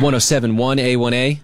1071 A1A.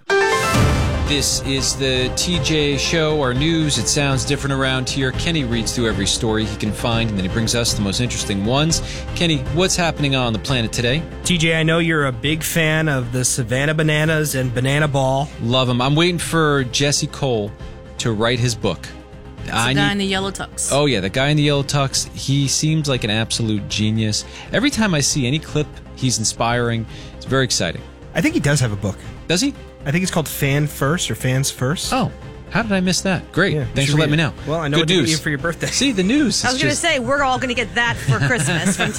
This is the TJ Show, our news. It sounds different around here. Kenny reads through every story he can find, and then he brings us the most interesting ones. Kenny, what's happening on the planet today? TJ, I know you're a big fan of the Savannah Bananas and Banana Ball. Love them. I'm waiting for Jesse Cole to write his book. The guy in the yellow tux. Oh, yeah, the guy in the yellow tux. He seems like an absolute genius. Every time I see any clip, he's inspiring. It's very exciting. I think he does have a book. Does he? I think it's called Fan First or Fans First. Oh, how did I miss that? Great. Yeah, Thanks for letting me know. Well, I know Good what to news. get you for your birthday. See, the news. I was going to say, we're all going to get that for Christmas from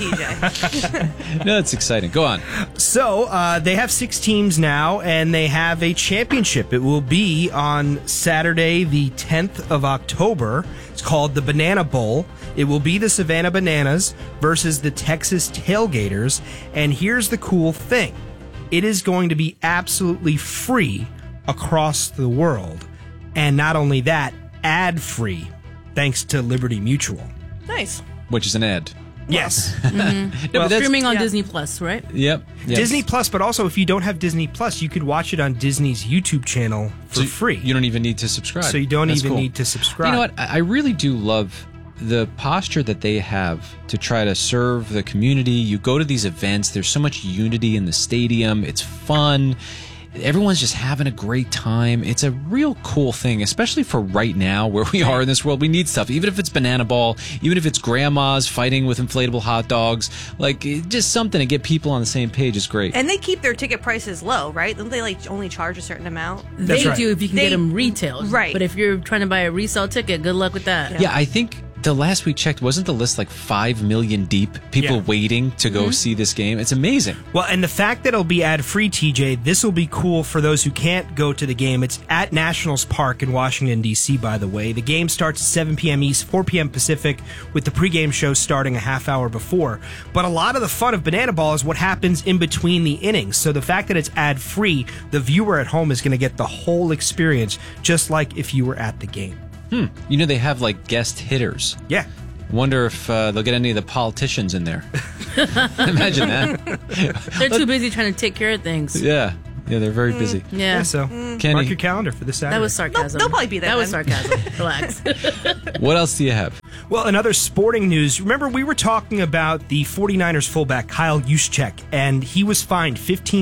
TJ. No, it's exciting. Go on. So, they have 6 teams now, and they have a championship. It will be on Saturday, the 10th of October. It's called the Banana Bowl. It will be the Savannah Bananas versus the Texas Tailgaters. And here's the cool thing. It is going to be absolutely free across the world. And not only that, ad-free, thanks to Liberty Mutual. Nice. Which is an ad. Yes. No, but Streaming on Disney Plus, right? Yep. Yes. Disney Plus, but also if you don't have Disney Plus, you could watch it on Disney's YouTube channel for So free. You don't even need to subscribe. So you don't That's even cool. need to subscribe. You know what? I really do love the posture that they have to try to serve the community. You go to these events, there's so much unity in the stadium. It's fun. Everyone's just having a great time. It's a real cool thing, especially for right now where we are in this world. We need stuff, even if it's Banana Ball, even if it's grandmas fighting with inflatable hot dogs. Like, just something to get people on the same page is great. And they keep their ticket prices low, right? Don't they only charge a certain amount? They right. do if you can get them retail. Right. But if you're trying to buy a resale ticket, good luck with that. Yeah, I think the last we checked, wasn't the list like 5 million deep? People Yeah. waiting to go see this game. It's amazing. Well, and the fact that it'll be ad-free, TJ, this will be cool for those who can't go to the game. It's at Nationals Park in Washington, D.C., by the way. The game starts at 7 p.m. East, 4 p.m. Pacific, with the pregame show starting a half hour before. But a lot of the fun of Banana Ball is what happens in between the innings. So the fact that it's ad-free, the viewer at home is going to get the whole experience, just like if you were at the game. You know, they have like guest hitters. Yeah. Wonder if they'll get any of the politicians in there. Imagine that. They're too busy trying to take care of things. Yeah, they're very busy. Yeah. So Kenny, mark your calendar for this Saturday. That was sarcasm. They'll probably be there That was then. sarcasm. Relax. what else do you have? Well, in other sporting news, remember we were talking about the 49ers fullback Kyle Juszczyk, and he was fined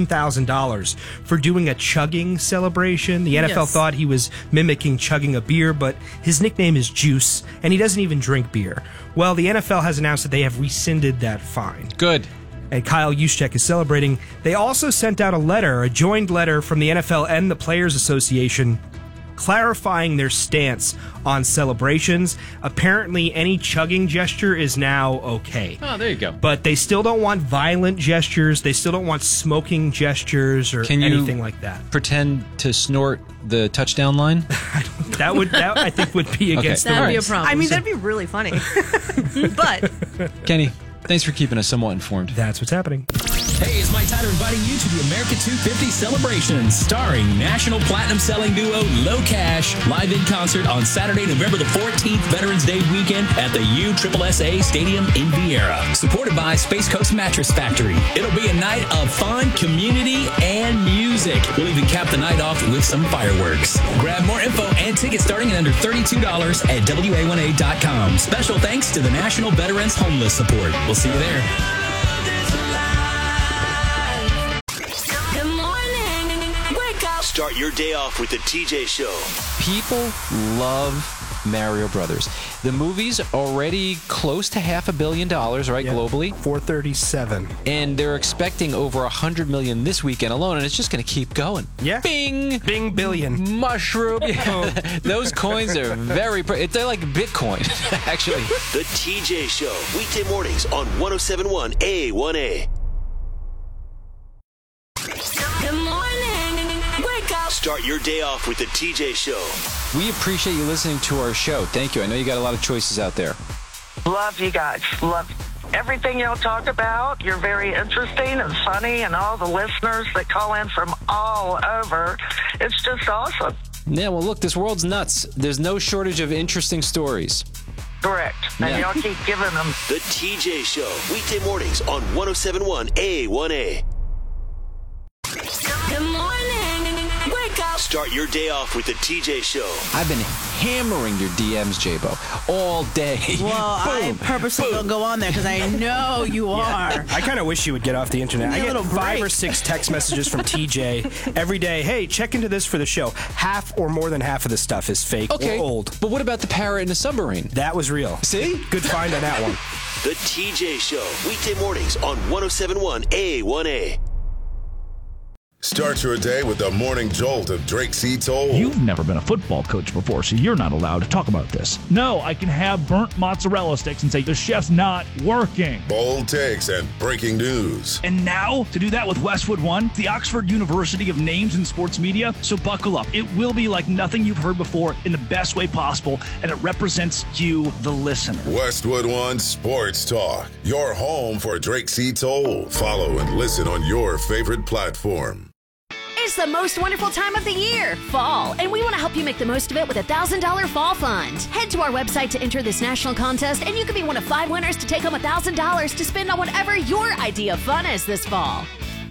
$15,000 for doing a chugging celebration. The NFL Yes. thought he was mimicking chugging a beer, but his nickname is Juice, and he doesn't even drink beer. Well, the NFL has announced that they have rescinded that fine. Good. And Kyle Juszczyk is celebrating. They also sent out a joined letter from the NFL and the Players Association clarifying their stance on celebrations. Apparently, any chugging gesture is now okay. Oh, there you go. But they still don't want violent gestures. They still don't want smoking gestures or Can you anything like that. pretend to snort the touchdown line? That I think would be against the That'd be a rules. problem. I mean, that'd be really funny. But Kenny, thanks for keeping us somewhat informed. That's what's happening. Hey, it's Mike Tyler inviting you to the America 250 Celebrations, starring national platinum selling duo Low Cash, live in concert on Saturday, November the 14th, Veterans Day weekend at the USSSA Stadium in Vieira. Supported by Space Coast Mattress Factory. It'll be a night of fun, community, and music. We'll even cap the night off with some fireworks. Grab more info and tickets starting at under $32 at WA1A.com. Special thanks to the National Veterans Homeless Support. We'll see you there. Start your day off with the TJ Show. People love Mario Brothers. The movie's already close to $500 million, right, globally? 437. And they're expecting over $100 million this weekend alone, and it's just going to keep going. Yeah. Bing! Bing billion. Mushroom. Yeah. Those coins are very... They're like Bitcoin, actually. The TJ Show. Weekday mornings on 1071 A1A. Start your day off with the TJ Show. We appreciate you listening to our show. Thank you. I know you got a lot of choices out there. Love you guys. Love everything y'all talk about. You're very interesting and funny, and all the listeners that call in from all over. It's just awesome. Yeah, well, look, this world's nuts. There's no shortage of interesting stories. Correct. And Yeah. y'all keep giving them. The TJ Show. Weekday mornings on 1071 A1A. Start your day off with the TJ Show. I've been hammering your DMs, J-Bo, all day. Well, I purposely don't go on there because I know you are. I kind of wish you would get off the internet. I get 5 or 6 text messages from TJ every day. Hey, check into this for the show. Half or more than half of the stuff is fake or old. But what about the parrot in the submarine? That was real. See? Good find on that one. The TJ Show, weekday mornings on 107.1 A1A. Start your day with the morning jolt of Drake C. Toll. You've never been a football coach before, so you're not allowed to talk about this. No, I can have burnt mozzarella sticks and say the chef's not working. Bold takes and breaking news. And now, to do that with Westwood One, the Oxford University of Names in Sports Media, so buckle up. It will be like nothing you've heard before in the best way possible, and it represents you, the listener. Westwood One Sports Talk, your home for Drake C. Toll. Follow and listen on your favorite platform. It's the most wonderful time of the year, fall, and we want to help you make the most of it with a $1,000 fall fund. Head to our website to enter this national contest, and you could be one of 5 winners to take home $1,000 to spend on whatever your idea of fun is this fall.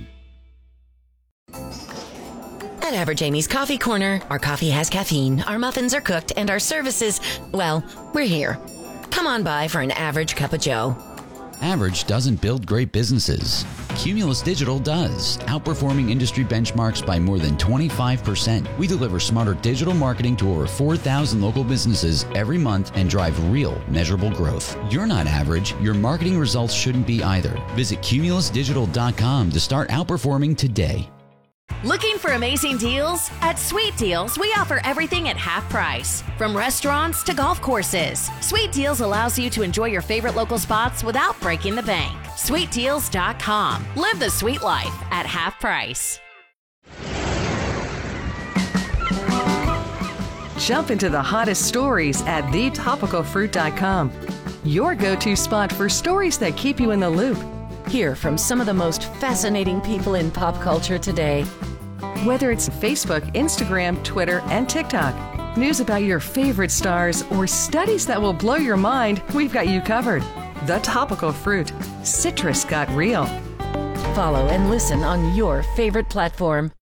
At Average Amy's Coffee Corner, our coffee has caffeine, our muffins are cooked, and our services, well, we're here. Come on by for an average cup of joe. Average doesn't build great businesses. Cumulus Digital does, outperforming industry benchmarks by more than 25%. We deliver smarter digital marketing to over 4,000 local businesses every month and drive real, measurable growth. You're not average. Your marketing results shouldn't be either. Visit cumulusdigital.com to start outperforming today. Looking for amazing deals? At Sweet Deals, we offer everything at half price. From restaurants to golf courses, Sweet Deals allows you to enjoy your favorite local spots without breaking the bank. SweetDeals.com. Live the sweet life at half price. Jump into the hottest stories at thetopicalfruit.com. Your go-to spot for stories that keep you in the loop. Hear from some of the most fascinating people in pop culture today. Whether it's Facebook, Instagram, Twitter, and TikTok, news about your favorite stars, or studies that will blow your mind, we've got you covered. The Topical Fruit. Citrus got real. Follow and listen on your favorite platform.